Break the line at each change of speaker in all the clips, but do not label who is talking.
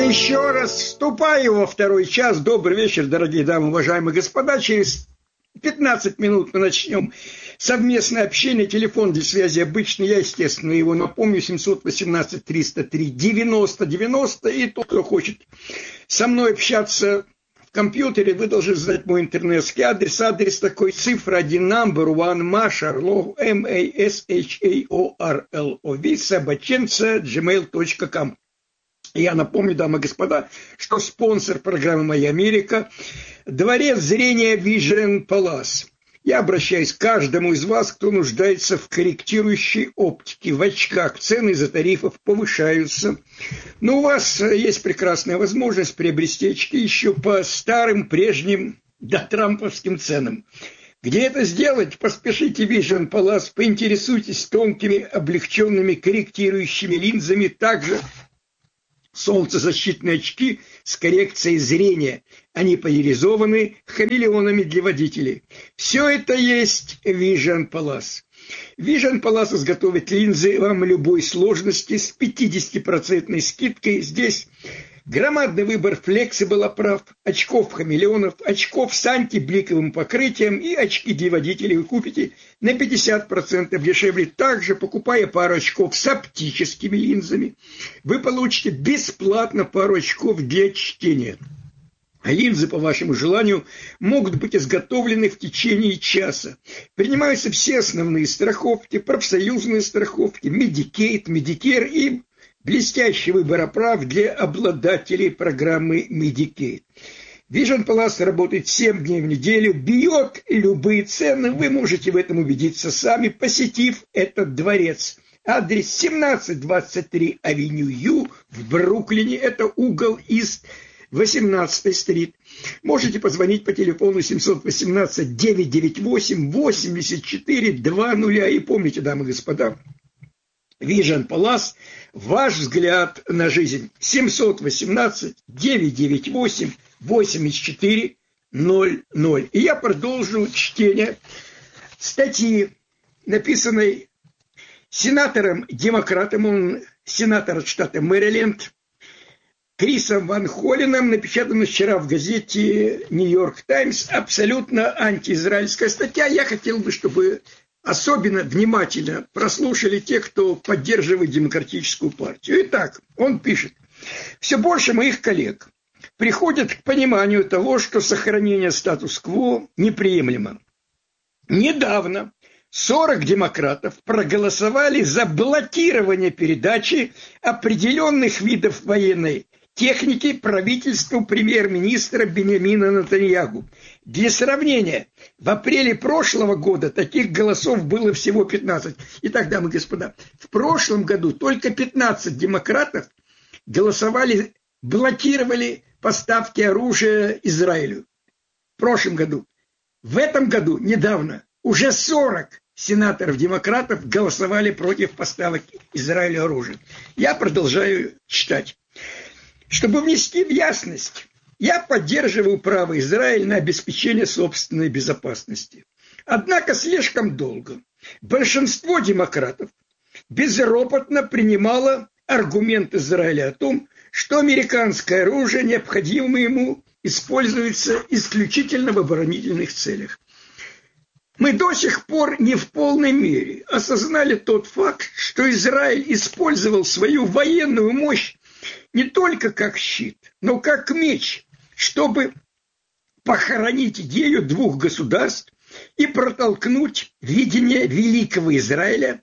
Еще раз вступаю во второй час. Добрый вечер, дорогие дамы, уважаемые господа. Через 15 минут мы начнем совместное общение. Телефон для связи обычный. Я, естественно, его напомню. 718-303-90-90. И тот, кто хочет со мной общаться в компьютере, вы должны знать мой интернетский адрес. Адрес такой: цифра 1, number 1, Машарлов, MASHAORLOV, собаченца, gmail.com. Я напомню, дамы и господа, что спонсор программы «Моя Америка» – Дворец зрения Vision Palace. Я обращаюсь к каждому из вас, кто нуждается в корректирующей оптике, в очках. Цены из-за тарифов повышаются. Но у вас есть прекрасная возможность приобрести очки еще по старым, прежним, дотрамповским ценам. Где это сделать? Поспешите в Vision Palace, поинтересуйтесь тонкими, облегченными корректирующими линзами, также солнцезащитные очки с коррекцией зрения. Они поляризованы хамелеонами для водителей. Все это есть в Vision Palace. Vision Palace изготовит линзы вам любой сложности с 50% скидкой. Здесь громадный выбор флексибл оправ, очков хамелеонов, очков с антибликовым покрытием и очки для водителей вы купите на 50% дешевле. Также, покупая пару очков с оптическими линзами, вы получите бесплатно пару очков для чтения. А линзы, по вашему желанию, могут быть изготовлены в течение часа. Принимаются все основные страховки, профсоюзные страховки, Medicaid, Medicare и блестящий выбор оправ для обладателей программы Medicaid. Vision Palace работает 7 дней в неделю, бьет любые цены. Вы можете в этом убедиться сами, посетив этот дворец. Адрес 1723 Авеню Ю в Бруклине. Это угол из 18-й стрит. Можете позвонить по телефону 718-998-84-20. И помните, дамы и господа, Vision Palace – ваш взгляд на жизнь. 718-998-84-00. И я продолжу чтение статьи, написанной сенатором-демократом, он сенатор от штата Мэриленд, Крисом Ван Холленом, напечатанной вчера в газете «Нью-Йорк Таймс». Абсолютно антиизраильская статья. Я хотел бы, чтобы особенно внимательно прослушали те, кто поддерживает демократическую партию. Итак, он пишет: все больше моих коллег приходят к пониманию того, что сохранение статус-кво неприемлемо. Недавно 40 демократов проголосовали за блокирование передачи определенных видов военной техники правительству премьер-министра Биньямина Нетаньяху. Для сравнения, в апреле прошлого года таких голосов было всего 15. Итак, дамы и господа, в прошлом году только 15 демократов голосовали, блокировали поставки оружия Израилю. В прошлом году. В этом году, недавно, уже 40 сенаторов-демократов голосовали против поставок Израилю оружия. Я продолжаю читать. Чтобы внести в ясность, я поддерживаю право Израиля на обеспечение собственной безопасности. Однако слишком долго большинство демократов безропотно принимало аргумент Израиля о том, что американское оружие необходимо ему используется исключительно в оборонительных целях. Мы до сих пор не в полной мере осознали тот факт, что Израиль использовал свою военную мощь не только как щит, но как меч, чтобы похоронить идею двух государств и протолкнуть видение великого Израиля,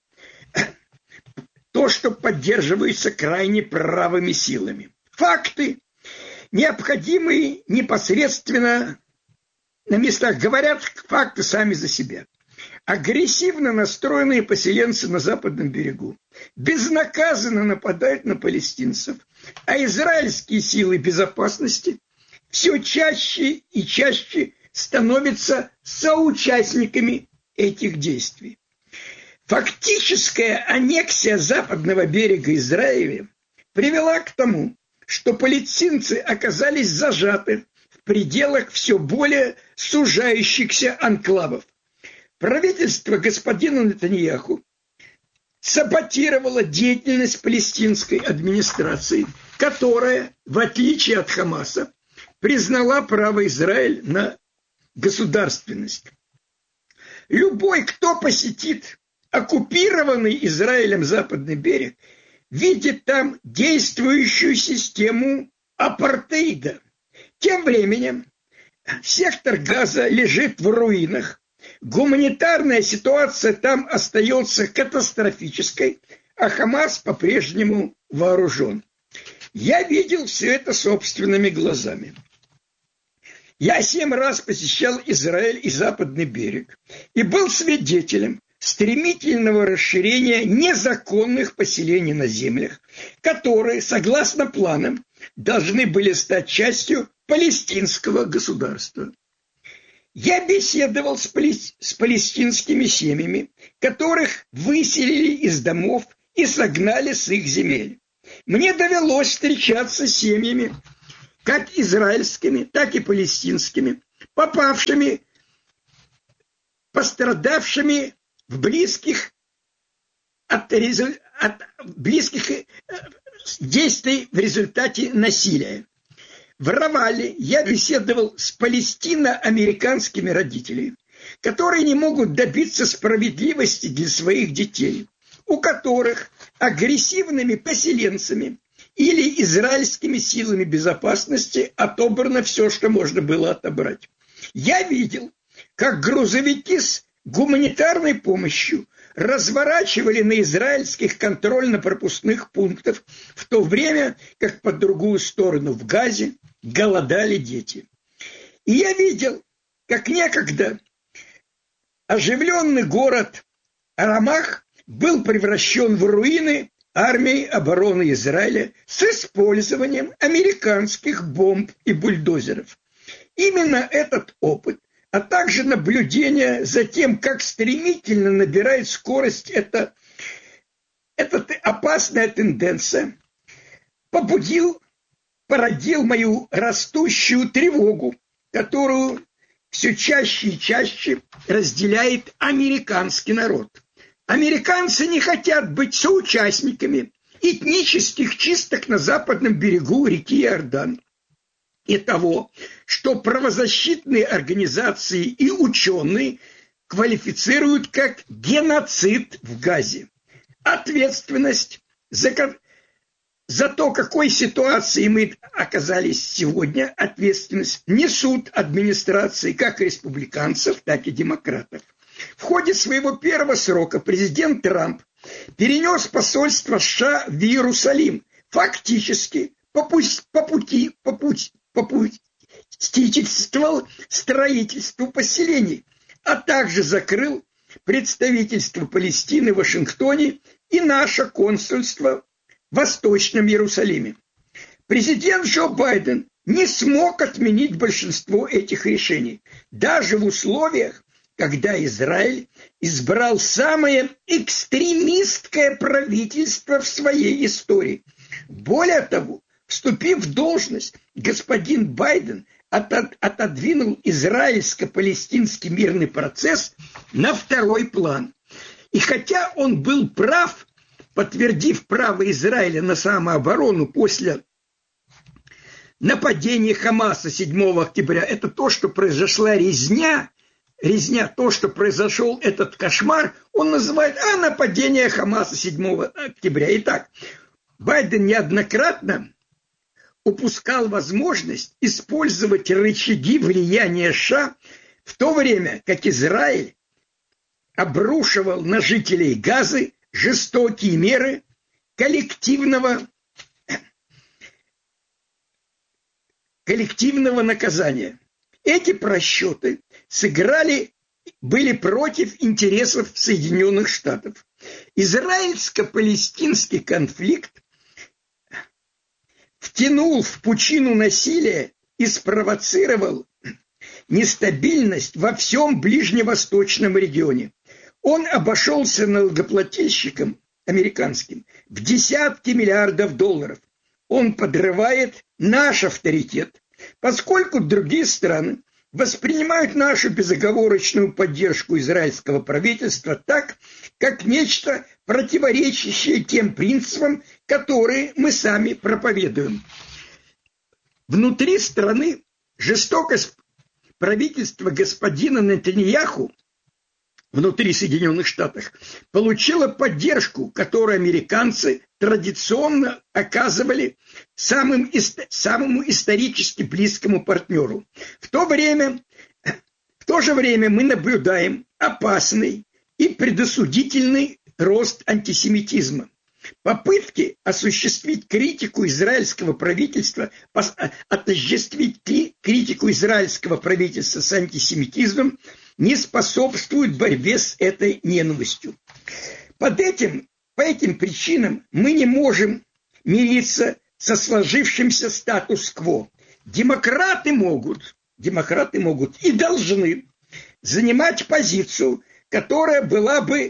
то, что поддерживается крайне правыми силами. Факты, необходимые непосредственно на местах, говорят факты сами за себя. Агрессивно настроенные поселенцы на западном берегу безнаказанно нападают на палестинцев, а израильские силы безопасности все чаще и чаще становятся соучастниками этих действий. Фактическая аннексия западного берега Израиля привела к тому, что палестинцы оказались зажаты в пределах все более сужающихся анклавов. Правительство господина Нетаньяху саботировала деятельность палестинской администрации, которая, в отличие от Хамаса, признала право Израиля на государственность. Любой, кто посетит оккупированный Израилем Западный берег, видит там действующую систему апартеида. Тем временем сектор Газа лежит в руинах, гуманитарная ситуация там остается катастрофической, а Хамас по-прежнему вооружен. Я видел все это собственными глазами. Я 7 раз посещал Израиль и Западный берег и был свидетелем стремительного расширения незаконных поселений на землях, которые, согласно планам, должны были стать частью палестинского государства. Я беседовал с палестинскими семьями, которых выселили из домов и согнали с их земель. Мне довелось встречаться с семьями, как израильскими, так и палестинскими, пострадавшими в близких действий в результате насилия. В Равале я беседовал с палестино-американскими родителями, которые не могут добиться справедливости для своих детей, у которых агрессивными поселенцами или израильскими силами безопасности отобрано все, что можно было отобрать. Я видел, как грузовики с гуманитарной помощью разворачивали на израильских контрольно-пропускных пунктах, в то время как по другую сторону в Газе голодали дети. И я видел, как некогда оживленный город Рамах был превращен в руины армией обороны Израиля с использованием американских бомб и бульдозеров. Именно этот опыт, а также наблюдение за тем, как стремительно набирает скорость эта опасная тенденция, породил мою растущую тревогу, которую все чаще и чаще разделяет американский народ. Американцы не хотят быть соучастниками этнических чисток на западном берегу реки Иордан и того, что правозащитные организации и ученые квалифицируют как геноцид в Газе. Ответственность за то, какой ситуации мы оказались сегодня, ответственность несут администрации как республиканцев, так и демократов. В ходе своего первого срока президент Трамп перенес посольство в Иерусалим, фактически попустительствовал строительству поселений, а также закрыл представительство Палестины в Вашингтоне и наше консульство в Восточном Иерусалиме. Президент Джо Байден не смог отменить большинство этих решений, даже в условиях, когда Израиль избрал самое экстремистское правительство в своей истории. Более того, вступив в должность, господин Байден отодвинул израильско-палестинский мирный процесс на второй план. И хотя он был прав, подтвердив право Израиля на самооборону после нападения Хамаса 7 октября, это то, что произошла резня, то, что произошел этот кошмар, он называет нападение Хамаса 7 октября. Итак, Байден неоднократно упускал возможность использовать рычаги влияния США, в то время как Израиль обрушивал на жителей Газы жестокие меры коллективного наказания. Эти просчеты были против интересов Соединенных Штатов. Израильско-палестинский конфликт втянул в пучину насилия и спровоцировал нестабильность во всем ближневосточном регионе. Он обошелся налогоплательщикам американским в десятки миллиардов долларов. Он подрывает наш авторитет, поскольку другие страны воспринимают нашу безоговорочную поддержку израильского правительства так, как нечто противоречащие тем принципам, которые мы сами проповедуем. Внутри страны жестокость правительства господина Нетаньяху внутри Соединенных Штатов получила поддержку, которую американцы традиционно оказывали самому исторически близкому партнеру. В то же время мы наблюдаем опасный и предосудительный рост антисемитизма. Попытки осуществить критику израильского правительства, отождествить критику израильского правительства с антисемитизмом не способствуют борьбе с этой ненавистью. По этим причинам мы не можем мириться со сложившимся статус-кво. Демократы могут и должны занимать позицию, которая была бы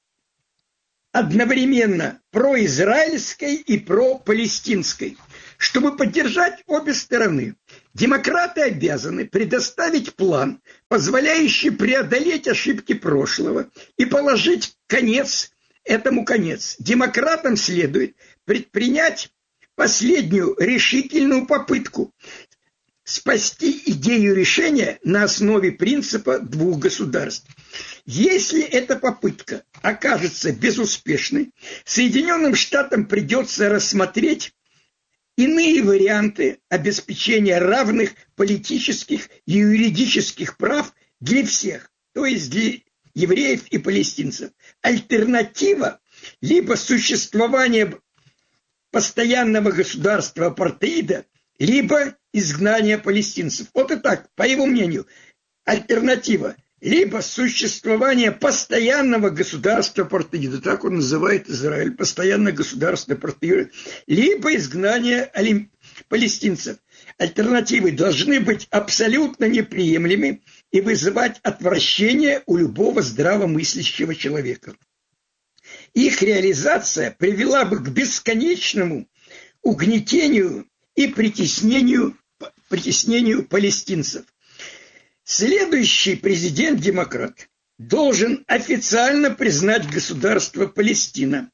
одновременно произраильской и пропалестинской. Чтобы поддержать обе стороны, демократы обязаны предоставить план, позволяющий преодолеть ошибки прошлого и положить этому конец. Демократам следует предпринять последнюю решительную попытку спасти идею решения на основе принципа двух государств. Если эта попытка окажется безуспешной, Соединенным Штатам придется рассмотреть иные варианты обеспечения равных политических и юридических прав для всех, то есть для евреев и палестинцев. Альтернатива – либо существование постоянного государства апартеида, либо изгнание палестинцев. Вот и так, по его мнению, альтернатива – либо существование постоянного государства апартеида, так он называет Израиль, постоянное государство апартеида, либо изгнание палестинцев. Альтернативы должны быть абсолютно неприемлемы и вызывать отвращение у любого здравомыслящего человека. Их реализация привела бы к бесконечному угнетению и притеснению палестинцев. Следующий президент-демократ должен официально признать государство Палестина,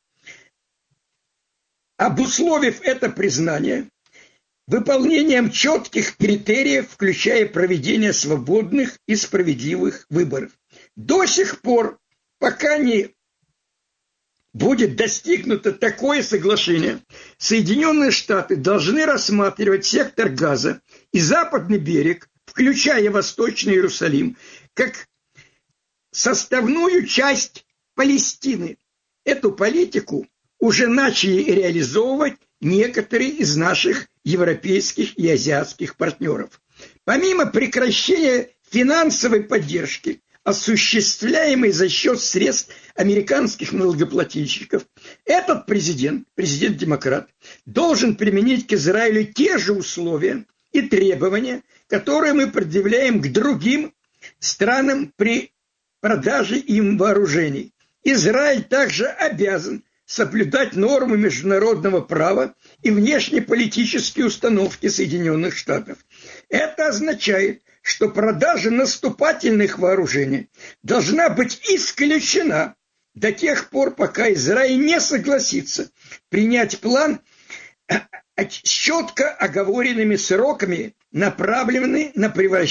обусловив это признание выполнением четких критериев, включая проведение свободных и справедливых выборов. До сих пор, пока не будет достигнуто такое соглашение, Соединенные Штаты должны рассматривать сектор Газа и Западный берег, включая Восточный Иерусалим, как составную часть Палестины. Эту политику уже начали реализовывать некоторые из наших европейских и азиатских партнеров. Помимо прекращения финансовой поддержки, осуществляемой за счет средств американских налогоплательщиков, этот президент-демократ, должен применить к Израилю те же условия и требования, которые мы предъявляем к другим странам при продаже им вооружений. Израиль также обязан соблюдать нормы международного права и внешнеполитические установки Соединенных Штатов. Это означает, что продажа наступательных вооружений должна быть исключена до тех пор, пока Израиль не согласится принять план с четко оговоренными сроками, направленный на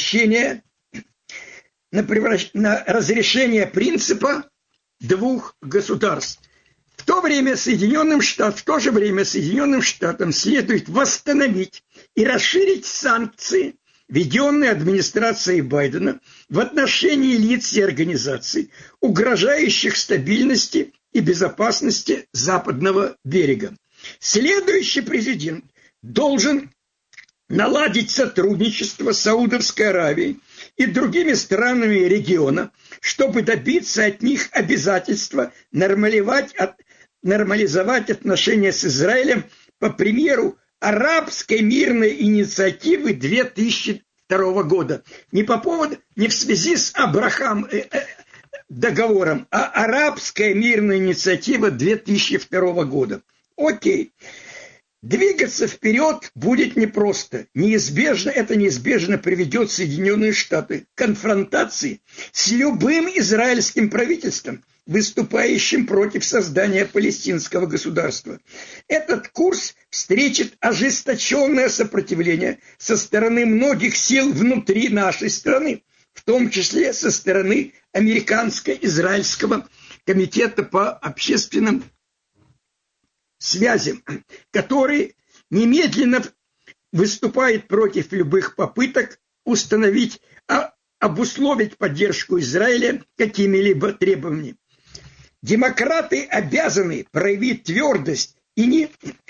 разрешение принципа двух государств. В то же время Соединенным Штатам следует восстановить и расширить санкции, введенные администрацией Байдена в отношении лиц и организаций, угрожающих стабильности и безопасности Западного берега. Следующий президент должен наладить сотрудничество с Саудовской Аравией и другими странами региона, чтобы добиться от них обязательства нормализовать отношения с Израилем по примеру арабской мирной инициативы 2002 года. Не в связи с договором, а арабская мирная инициатива 2002 года. Окей. Двигаться вперед будет непросто. Это неизбежно приведет Соединенные Штаты к конфронтации с любым израильским правительством, выступающим против создания палестинского государства. Этот курс встретит ожесточенное сопротивление со стороны многих сил внутри нашей страны, в том числе со стороны Американско-Израильского комитета по общественным связям, который немедленно выступает против любых попыток установить, обусловить поддержку Израиля какими-либо требованиями. Демократы обязаны проявить твердость и не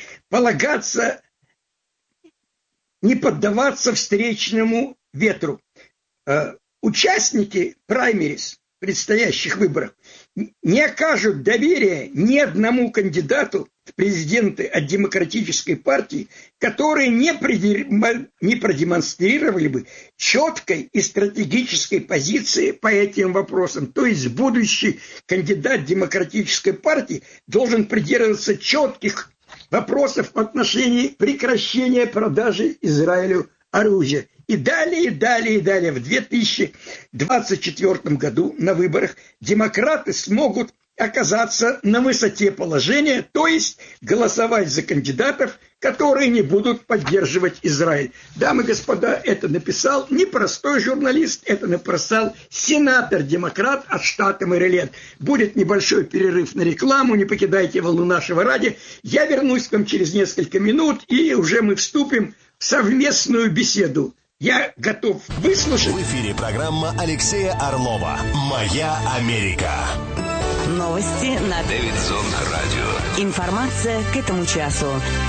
поддаваться встречному ветру. Участники праймерис, предстоящих выборов, не окажут доверия ни одному кандидату в президенты от демократической партии, которые не продемонстрировали бы четкой и стратегической позиции по этим вопросам. То есть будущий кандидат демократической партии должен придерживаться четких вопросов в отношении прекращения продажи Израилю оружия. И далее, и далее, и далее. В 2024 году на выборах демократы смогут оказаться на высоте положения, то есть голосовать за кандидатов, которые не будут поддерживать Израиль. Дамы и господа, это написал не простой журналист, это написал сенатор-демократ от штата Мэриленд. Будет небольшой перерыв на рекламу, не покидайте волну нашего радио. Я вернусь к вам через несколько минут, и уже мы вступим в совместную беседу. Я готов выслушать.
В эфире программа Алексея Орлова «Моя Америка».
Новости на
Дэвидсон радио.
Информация к этому часу.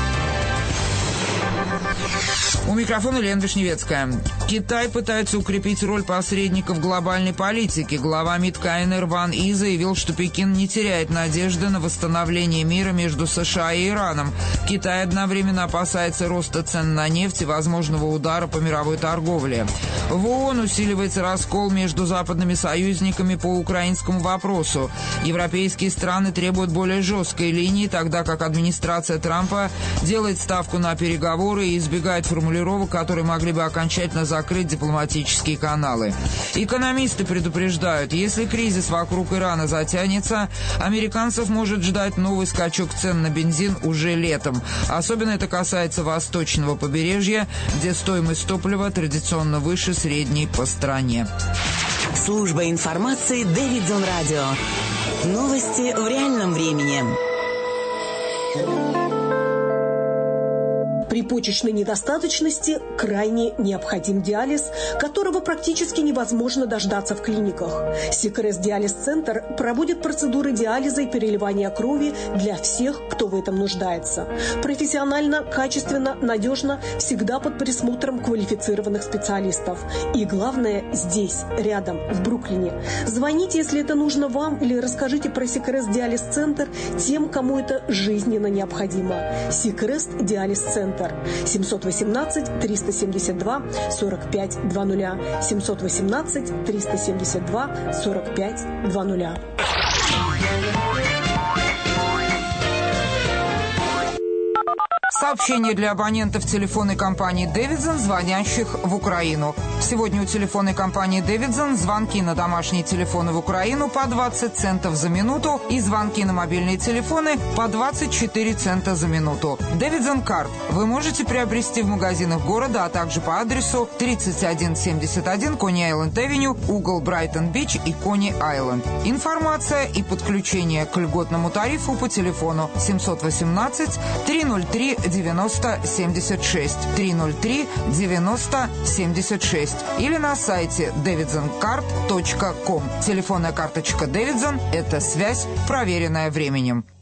У микрофона Лена Вишневецкая. Китай пытается укрепить роль посредника в глобальной политике. Глава МИД КНР Ван И заявил, что Пекин не теряет надежды на восстановление мира между США и Ираном. Китай одновременно опасается роста цен на нефть и возможного удара по мировой торговле. В ООН усиливается раскол между западными союзниками по украинскому вопросу. Европейские страны требуют более жесткой линии, тогда как администрация Трампа делает ставку на переговоры и избегает формулировок, которые могли бы окончательно закрыть дипломатические каналы. Экономисты предупреждают, если кризис вокруг Ирана затянется, американцев может ждать новый скачок цен на бензин уже летом. Особенно это касается восточного побережья, где стоимость топлива традиционно выше средней по стране.
Служба информации Дэвидсон радио. Новости в реальном времени.
При почечной недостаточности крайне необходим диализ, которого практически невозможно дождаться в клиниках. Сикрес Диализ-центр проводит процедуры диализа и переливания крови для всех, кто в этом нуждается. Профессионально, качественно, надежно, всегда под присмотром квалифицированных специалистов. И главное, здесь, рядом, в Бруклине. Звоните, если это нужно вам, или расскажите про Сикрес Диализ-центр тем, кому это жизненно необходимо. Сикрес Диализ-центр. 718-372-4520. 718-372-4520.
Сообщение для абонентов телефонной компании «Дэвидсон», звонящих в Украину. Сегодня у телефонной компании «Дэвидсон» звонки на домашние телефоны в Украину по 20 центов за минуту и звонки на мобильные телефоны по 24 цента за минуту. «Дэвидсон Карт» вы можете приобрести в магазинах города, а также по адресу 3171 Кони-Айленд-Авеню, угол Брайтон-Бич и Кони-Айленд. Информация и подключение к льготному тарифу по телефону 718-303-9076, 303-9076 или на сайте davidsoncard.com. Телефонная карточка Davidson – это связь, проверенная временем.